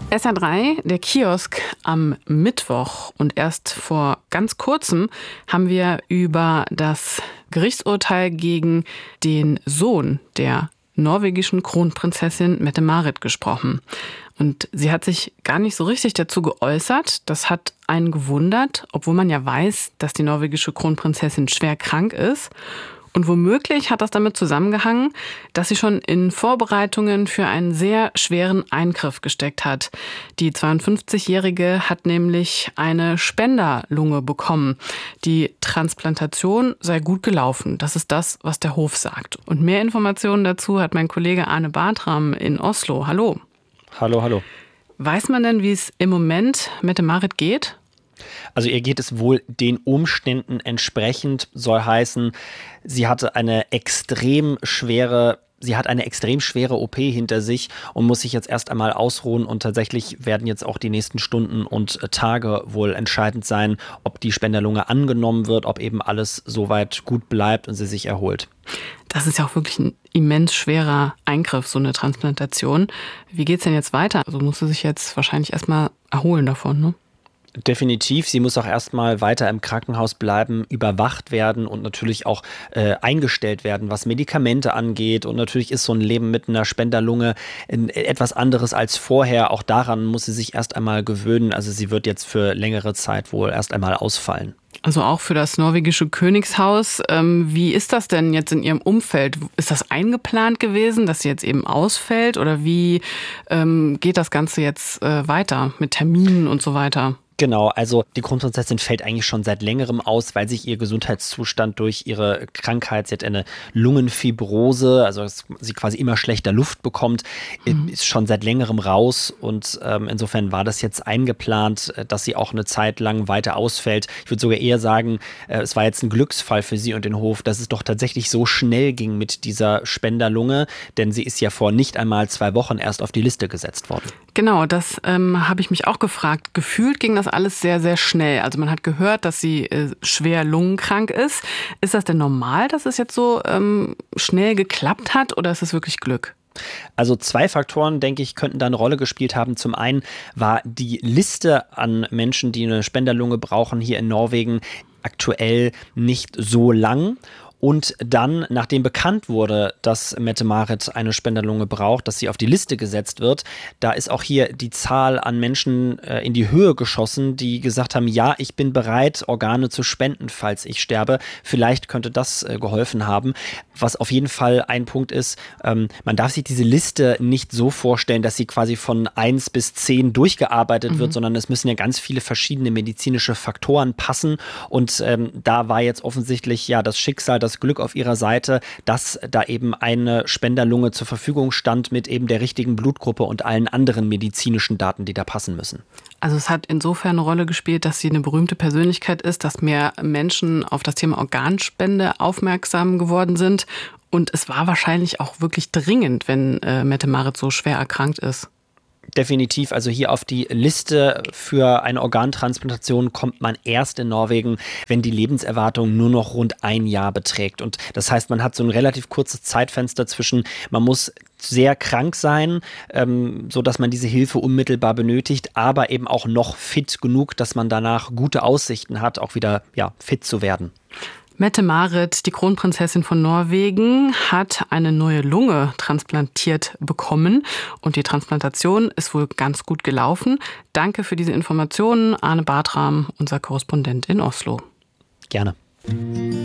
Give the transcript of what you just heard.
SR3, der Kiosk am Mittwoch. Und erst vor ganz kurzem haben wir über das Gerichtsurteil gegen den Sohn der norwegischen Kronprinzessin Mette-Marit gesprochen. Und sie hat sich gar nicht so richtig dazu geäußert. Das hat einen gewundert, obwohl man ja weiß, dass die norwegische Kronprinzessin schwer krank ist. Und womöglich hat das damit zusammengehangen, dass sie schon in Vorbereitungen für einen sehr schweren Eingriff gesteckt hat. Die 52-Jährige hat nämlich eine Spenderlunge bekommen. Die Transplantation sei gut gelaufen. Das ist das, was der Hof sagt. Und mehr Informationen dazu hat mein Kollege Arne Bartram in Oslo. Hallo. Hallo. Weiß man denn, wie es im Moment Mette-Marit geht? Also ihr geht es wohl den Umständen entsprechend, soll heißen, sie hat eine extrem schwere OP hinter sich und muss sich jetzt erst einmal ausruhen, und tatsächlich werden jetzt auch die nächsten Stunden und Tage wohl entscheidend sein, ob die Spenderlunge angenommen wird, ob eben alles soweit gut bleibt und sie sich erholt. Das ist ja auch wirklich ein immens schwerer Eingriff, so eine Transplantation. Wie geht's denn jetzt weiter? Also muss sie sich jetzt wahrscheinlich erstmal erholen davon, ne? Definitiv. Sie muss auch erstmal weiter im Krankenhaus bleiben, überwacht werden und natürlich auch eingestellt werden, was Medikamente angeht. Und natürlich ist so ein Leben mit einer Spenderlunge etwas anderes als vorher. Auch daran muss sie sich erst einmal gewöhnen. Also sie wird jetzt für längere Zeit wohl erst einmal ausfallen. Also auch für das norwegische Königshaus. Wie ist das denn jetzt in Ihrem Umfeld? Ist das eingeplant gewesen, dass sie jetzt eben ausfällt? Oder wie geht das Ganze jetzt weiter mit Terminen und so weiter? Genau, also die Kronprinzessin fällt eigentlich schon seit längerem aus, weil sich ihr Gesundheitszustand durch ihre Krankheit, sie hat eine Lungenfibrose, also dass sie quasi immer schlechter Luft bekommt, ist schon seit längerem raus, und insofern war das jetzt eingeplant, dass sie auch eine Zeit lang weiter ausfällt. Ich würde sogar eher sagen, es war jetzt ein Glücksfall für sie und den Hof, dass es doch tatsächlich so schnell ging mit dieser Spenderlunge, denn sie ist ja vor nicht einmal 2 Wochen erst auf die Liste gesetzt worden. Genau, das habe ich mich auch gefragt. Gefühlt ging das alles sehr, sehr schnell. Also man hat gehört, dass sie schwer lungenkrank ist. Ist das denn normal, dass es jetzt so schnell geklappt hat, oder ist es wirklich Glück? Also 2 Faktoren, denke ich, könnten da eine Rolle gespielt haben. Zum einen war die Liste an Menschen, die eine Spenderlunge brauchen, hier in Norwegen aktuell nicht so lang. Und dann, nachdem bekannt wurde, dass Mette-Marit eine Spenderlunge braucht, dass sie auf die Liste gesetzt wird, da ist auch hier die Zahl an Menschen in die Höhe geschossen, die gesagt haben, ja, ich bin bereit, Organe zu spenden, falls ich sterbe. Vielleicht könnte das geholfen haben. Was auf jeden Fall ein Punkt ist, man darf sich diese Liste nicht so vorstellen, dass sie quasi von 1 bis 10 durchgearbeitet wird, sondern es müssen ja ganz viele verschiedene medizinische Faktoren passen. Und da war jetzt offensichtlich ja das Schicksal, das Glück auf ihrer Seite, dass da eben eine Spenderlunge zur Verfügung stand mit eben der richtigen Blutgruppe und allen anderen medizinischen Daten, die da passen müssen. Also es hat insofern eine Rolle gespielt, dass sie eine berühmte Persönlichkeit ist, dass mehr Menschen auf das Thema Organspende aufmerksam geworden sind. Und es war wahrscheinlich auch wirklich dringend, wenn Mette-Marit so schwer erkrankt ist. Definitiv, also hier auf die Liste für eine Organtransplantation kommt man erst in Norwegen, wenn die Lebenserwartung nur noch rund 1 Jahr beträgt. Und das heißt, man hat so ein relativ kurzes Zeitfenster zwischen, man muss sehr krank sein, so dass man diese Hilfe unmittelbar benötigt, aber eben auch noch fit genug, dass man danach gute Aussichten hat, auch wieder fit zu werden. Mette-Marit, die Kronprinzessin von Norwegen, hat eine neue Lunge transplantiert bekommen. Und die Transplantation ist wohl ganz gut gelaufen. Danke für diese Informationen, Arne Bartram, unser Korrespondent in Oslo. Gerne.